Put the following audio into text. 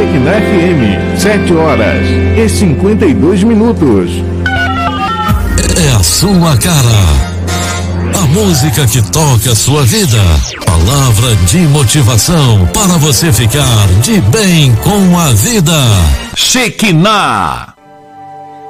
Shekinah FM, 7h52. É a sua cara. A música que toca a sua vida. Palavra de motivação para você ficar de bem com a vida. Shekinah.